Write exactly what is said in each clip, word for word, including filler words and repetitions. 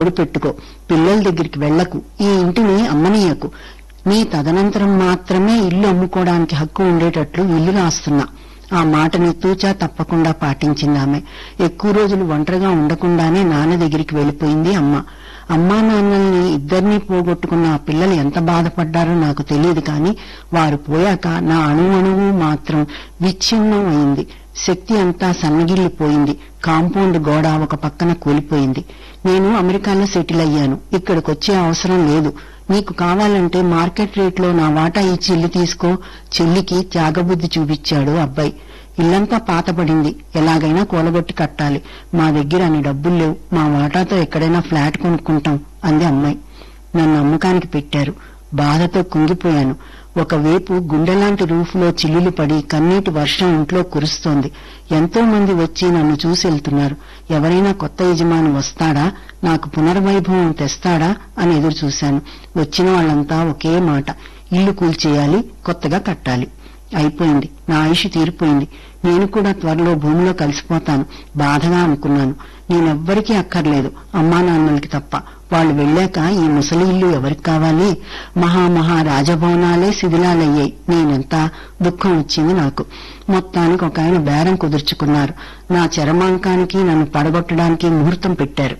పెట్టుకో, పిల్లల దగ్గరికి వెళ్లకు, ఈ ఇంటిని అమ్మనీయకు, నీ తదనంతరం మాత్రమే ఇల్లు అమ్ముకోవడానికి హక్కు ఉండేటట్లు ఇల్లు రాస్తున్నా. ఆ మాటని తూచా తప్పకుండా పాటించిందామె. ఎక్కువ రోజులు ఒంటరిగా ఉండకుండానే నాన్న దగ్గరికి వెళ్లిపోయింది అమ్మ. అమ్మా నాన్నల్ని ఇద్దరినీ పోగొట్టుకున్న ఆ పిల్లలు ఎంత బాధపడ్డారో నాకు తెలియదు, కాని వారు పోయాక నా అణువణువు మాత్రం విచ్ఛిన్నం అయింది. శక్తి అంతా సన్నగిల్లిపోయింది. కాంపౌండ్ గోడ ఒక పక్కన కూలిపోయింది. నేను అమెరికాలో సెటిల్ అయ్యాను. ఇక్కడికొచ్చే అవసరం లేదు. నీకు కావాలంటే మార్కెట్ రేట్లో నా వాటా ఇచ్చి ఇల్లు తీసుకో. చెల్లికి త్యాగబుద్ధి చూపించాడు అబ్బాయి. ఇల్లంతా పాతపడింది, ఎలాగైనా కూలగొట్టి కట్టాలి. మా దగ్గర అన్ని డబ్బులు లేవు, మా వాటాతో ఎక్కడైనా ఫ్లాట్ కొనుక్కుంటాం అంది అమ్మాయి. నన్ను అమ్మకానికి పెట్టారు. బాధతో కుంగిపోయాను. ఒకవైపు గుండెలాంటి రూఫ్లో చిల్లులు పడి కన్నీటి వర్షం ఇంట్లో కురుస్తోంది. ఎంతో మంది వచ్చి నన్ను చూసి వెళ్తున్నారు. ఎవరైనా కొత్త యజమాని వస్తాడా, నాకు పునర్వైభవం తెస్తాడా అని ఎదురు చూశాను. వచ్చిన వాళ్లంతా ఒకే మాట, ఇల్లు కూల్చేయాలి, కొత్తగా కట్టాలి. అయిపోయింది, నా ఆయుష్ తీరిపోయింది. నేను కూడా త్వరలో భూమిలో కలిసిపోతాను. బాధగా అనుకున్నాను. నేనెవ్వరికీ అక్కర్లేదు, అమ్మా నాన్నలకి తప్ప. వాళ్లు వెళ్లాక ఈ ముసలి ఇల్లు ఎవరికి కావాలి? మహామహా రాజభవనాలే శిథిలాలయ్యాయి. నేనెంత దుఃఖం వచ్చింది నాకు. మొత్తానికి ఒక ఆయన బేరం కుదుర్చుకున్నారు. నా చరమాంకానికి నన్ను పడగొట్టడానికి ముహూర్తం పెట్టారు.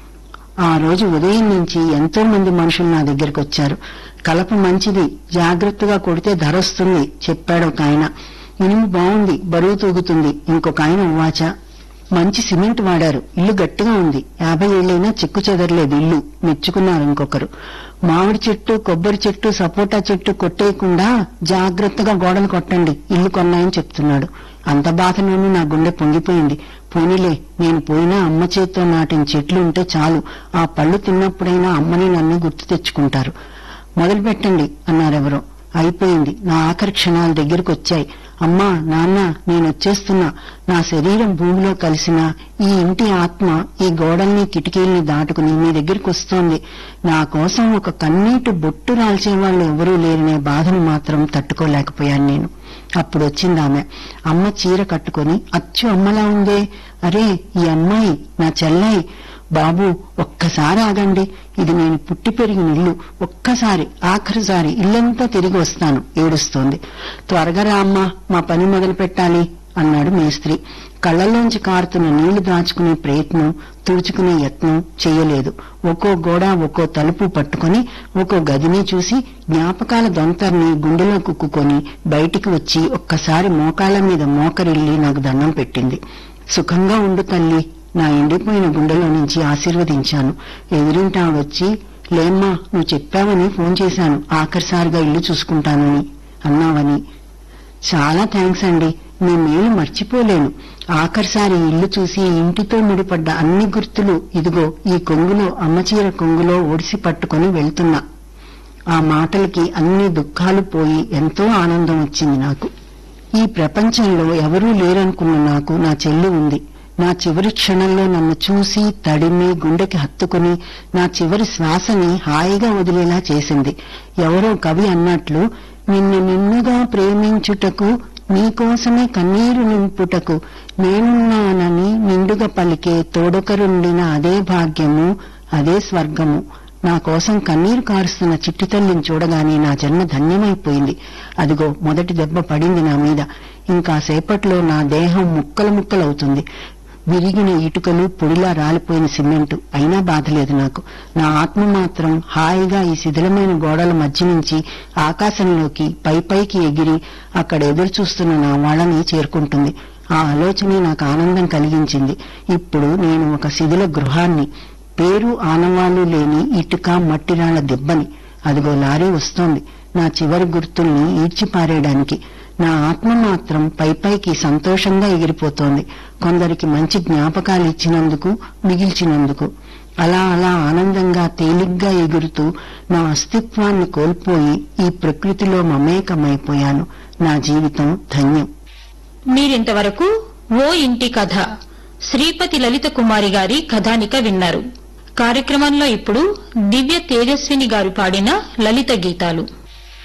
ఆ రోజు ఉదయం నుంచి ఎంతో మంది మనుషులు నా దగ్గరికి వచ్చారు. కలప మంచిది, జాగ్రత్తగా కొడితే ధర వస్తుంది చెప్పాడు ఒక ఆయన. ఇనుము బాగుంది, బరువు తూగుతుంది ఇంకొక ఆయన ఉవాచ. మంచి సిమెంట్ వాడారు, ఇల్లు గట్టిగా ఉంది, యాభై ఏళ్లైనా చెక్కు చెదరలేదు ఇల్లు మెచ్చుకున్నారు ఇంకొకరు. మామిడి చెట్టు, కొబ్బరి చెట్టు, సపోటా చెట్టు కొట్టేయకుండా జాగ్రత్తగా గోడలు కొట్టండి, ఇల్లు కొన్నాయని చెప్తున్నాడు. అంత బాధలోనూ నా గుండె పొంగిపోయింది. పోనీలే, నేను పోయినా అమ్మ చేత్తో నాటిన చెట్లు ఉంటే చాలు. ఆ పళ్ళు తిన్నప్పుడైనా అమ్మని నన్ను గుర్తు తెచ్చుకుంటారు. మొదలు పెట్టండి అన్నారెవరో. అయిపోయింది. నా ఆఖరి క్షణాల దగ్గరకు వచ్చాయి. అమ్మా, నాన్న, నేనొచ్చేస్తున్నా. నా శరీరం భూమిలో కలిసిన ఈ ఇంటి ఆత్మ ఈ గోడల్ని కిటికీల్ని దాటుకుని మీ దగ్గరికి వస్తోంది. నా కోసం ఒక కన్నీటి బొట్టు రాల్చేవాళ్లు ఎవరూ లేరనే బాధను మాత్రం తట్టుకోలేకపోయాను నేను. అప్పుడు వచ్చిందామె. అమ్మ చీర కట్టుకుని అచ్చు అమ్మలా ఉందే. అరే, ఈ అమ్మాయి నా చెల్లాయి. బాబు, ఒక్కసారి ఆగండి, ఇది నేను పుట్టి పెరిగిన ఇల్లు. ఒక్కసారి, ఆఖరిసారి ఇల్లంతా తిరిగి వస్తాను ఏడుస్తోంది. త్వరగా రా అమ్మా, మా పని మొదలు పెట్టాలి అన్నాడు మేస్త్రి. కళ్లలోంచి కారుతున్న నీళ్లు దాచుకునే ప్రయత్నం, తుడుచుకునే యత్నం చెయ్యలేదు. ఒక్కో గోడ, ఒక్కో తలుపు పట్టుకుని ఒక్కో గదిని చూసి జ్ఞాపకాల దొంతర్ని గుండెలో కుక్కుకొని బయటికి వచ్చి ఒక్కసారి మోకాళ్ల మీద మోకరిల్లి నాకు దండం పెట్టింది. సుఖంగా ఉండు తల్లి, నా ఎండిపోయిన గుండెలో నుంచి ఆశీర్వదించాను. ఎదురింటా వచ్చి, లేమ్మా, నువ్వు చెప్పావని ఫోన్ చేశాను, ఆఖరిసారిగా ఇల్లు చూసుకుంటానని అన్నావని. చాలా థ్యాంక్స్ అండి, మీ మేలు మర్చిపోలేను. ఆఖరిసారి ఇల్లు చూసి ఇంటితో ముడిపడ్డ అన్ని గుర్తులు ఇదిగో ఈ కొంగులో, అమ్మచీర కొంగులో ఒడిసి పట్టుకుని వెళ్తున్నా. ఆ మాటలకి అన్ని దుఃఖాలు పోయి ఎంతో ఆనందం వచ్చింది నాకు. ఈ ప్రపంచంలో ఎవరూ లేరనుకున్న నాకు నా చెల్లి ఉంది. నా చివరి క్షణంలో నన్ను చూసి తడిమి గుండెకి హత్తుకుని నా చివరి శ్వాసని హాయిగా వదిలేలా చేసింది. ఎవరో కవి అన్నట్లు, నిన్ను నిన్నుగా ప్రేమించుటకు, నీకోసమే కన్నీరు నింపుటకు నేనున్నానని నిండుగా పలికే తోడొకరుండిన అదే భాగ్యము, అదే స్వర్గము. నా కోసం కన్నీరు కారుస్తున్న చిట్టి తల్లిని చూడగానే నా జన్మ ధన్యమైపోయింది. అదిగో మొదటి దెబ్బ పడింది నా మీద. ఇంకాసేపట్లో నా దేహం ముక్కలు ముక్కలవుతుంది. విరిగిన ఇటుకలు, పొడిలా రాలిపోయిన సిమెంటు. అయినా బాధలేదు నాకు. నా ఆత్మ మాత్రం హాయిగా ఈ శిథిలమైన గోడల మధ్య నుంచి ఆకాశంలోకి పై పైకి ఎగిరి అక్కడ ఎదురు చూస్తున్న నా వాళ్ళని చేరుకుంటుంది. ఆ ఆలోచనే నాకు ఆనందం కలిగించింది. ఇప్పుడు నేను ఒక శిథిల గృహాన్ని, పేరు ఆనవాళ్లు లేని ఇటుక మట్టిరాళ్ల దిబ్బని. అదిగో లారీ వస్తోంది నా చివరి గుర్తుల్ని ఈడ్చిపారేయడానికి. నా ఆత్మ మాత్రం పైపైకి సంతోషంగా ఎగిరిపోతోంది. కొందరికి మంచి జ్ఞాపకాలు ఇచ్చినందుకు, మిగిల్చినందుకు. అలా అలా ఆనందంగా తేలిగ్గా ఎగురుతూ నా అస్తిత్వాన్ని కోల్పోయి ఈ ప్రకృతిలో మమేకమైపోయాను. నా జీవితం ధన్యం. మీరింతవరకు ఓ ఇంటి కథ శ్రీపతి లలిత కుమారి గారి కథానిక విన్నారు. కార్యక్రమంలో ఇప్పుడు దివ్య తేజస్విని గారు పాడిన లలిత గీతాలు.